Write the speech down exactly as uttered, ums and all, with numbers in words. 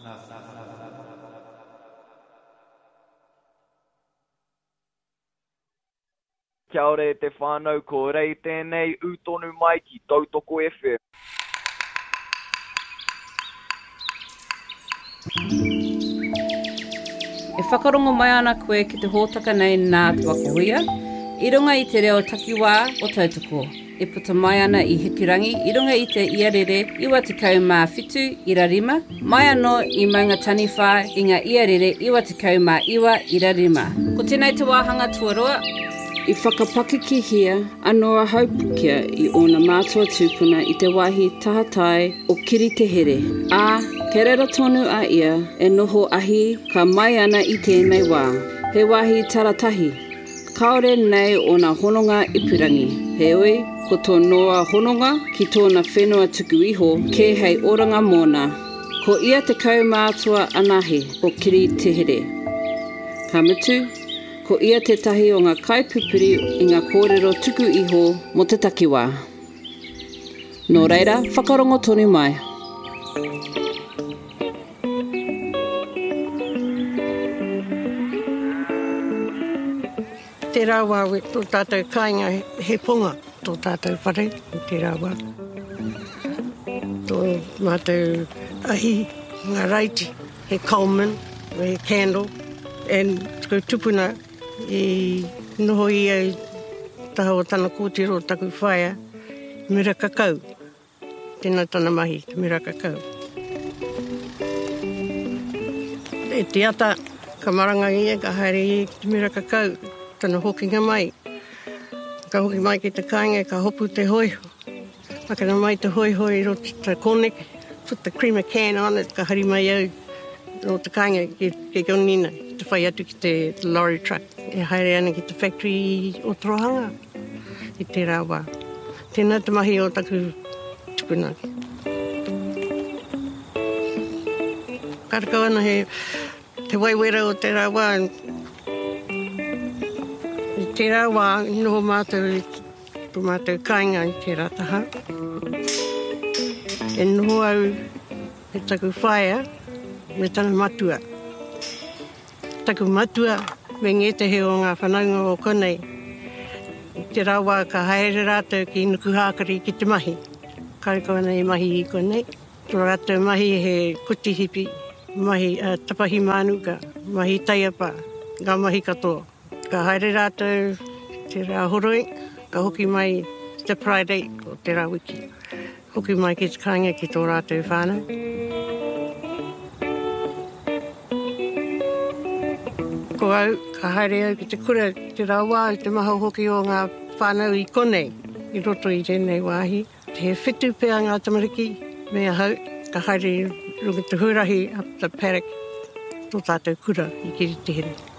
Kia ora e te whānau, ko rei tēnei utonu mai ki Tautoko F M. E whakarongo mai ana koe ki te hōtaka nei nā te wakohuia, i runga i te reo takiwā o Tautoko. E puta mai ana i Hikirangi, i runga i te iarere iwa tekau mā whitu ira rima, mai anō i maunga taniwha i ngā iarere iwa tekau mā iwa ira rima. Ko tēnei te wāhanga tuarua. I whakapakiki hia, anoa haupukia i ona mātua tūpuna i te wāhi tahatai o kiri te here. Ā, ke rera tonu a ia, e noho ahi ka mai ana i tēnei wā. He wāhi taratahi. Kaore nei o nā hononga ipurangi. Heoi, ko tō noa hononga ki tōna whenua tuku iho, ke hei oranga mōna. Ko ia te kaumātua anahe o kiri te here. Ka mutu, ko ia te tahi o ngā kaipupuri i ngā kōrero tuku iho mo te takiwā. Nō reira, whakarongo tonu mai. Te rawa tō tātou kāinga he ponga, tō tātou whare, te rawa. Tō mātou ahi, ngā reiti, he Coleman, he Candle, and ko tupuna i noho i ai taha o tana kōtiro o taku whaia, mira kakau. Tēnā tana mahi, mira kakau. E te ata, ka maranga i e, ka haere i te mira kakau, tana hokinga mai. Ka hoki mai ki te kāinga, ka hopu te hoiho. Makana mai te hoiho i roti te koneke, put the creamer can on it, ka hari mai au, no te kāinga ki, ki konina. Te whai atu ki te lorry truck. E haere ana ki te factory o Torohanga. I te rawa. Tēnā te mahi o taku tupuna. Karakau ana he te waiwera o te rawa. I te rawa, i noho mātou, tu mātou kāinga i te rataha. E noho au he taku whaia me tana matua. Taku matua, me nge te heo ngā whanaunga o konei. Te rawa ka haere rātou ki nuku hākari ki te mahi. Karekau ana i mahi i konei. Tō rātou mahi he kuti hipi, mahi uh, tapahi mānuka, mahi taiapa, ngā mahi katoa. Ka haere rātou te rā horoi, ka hoki mai te Pride Eight o te rā wiki. Hoki mai ki te kāinga ki tō rātou whānau. Ko au, ka haere au ki te kura, te rawa, te maha hoki o ngā whānau i konei, i roto i tēnei wāhi. Te he whitu pēr ngā tamariki, mea hau, ka haere runga te hurahi up the paddock, tō tātou kura i kiri te here.